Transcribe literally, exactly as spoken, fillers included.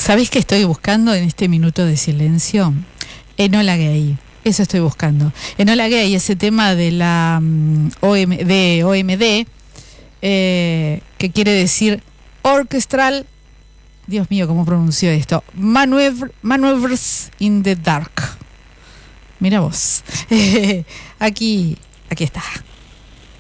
¿Sabés qué estoy buscando en este minuto de silencio? Enola Gay. Eso estoy buscando. Enola Gay, ese tema de la um, O M, de O M D, eh, que quiere decir Orchestral, Dios mío, ¿cómo pronunció esto? Maneuver, Maneuvers in the Dark. Mira vos. aquí, aquí está.